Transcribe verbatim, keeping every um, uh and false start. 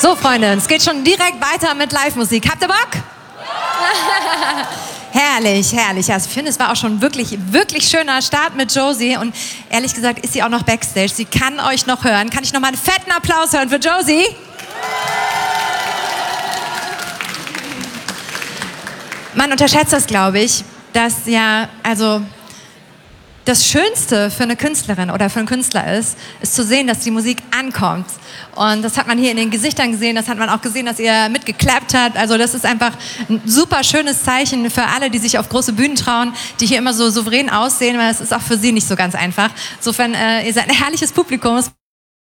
So, Freunde, es geht schon direkt weiter mit Live-Musik. Habt ihr Bock? Herrlich, herrlich. Ja, ich finde, es war auch schon wirklich, wirklich schöner Start mit Josie. Und ehrlich gesagt ist sie auch noch Backstage. Sie kann euch noch hören. Kann ich noch mal einen fetten Applaus hören für Josie? Man unterschätzt das, glaube ich, dass ja, also das Schönste für eine Künstlerin oder für einen Künstler ist, ist zu sehen, dass die Musik ankommt. Und das hat man hier in den Gesichtern gesehen, das hat man auch gesehen, dass ihr mitgeklappt habt. Also das ist einfach ein super schönes Zeichen für alle, die sich auf große Bühnen trauen, die hier immer so souverän aussehen, weil es ist auch für sie nicht so ganz einfach. Insofern, äh, ihr seid ein herrliches Publikum.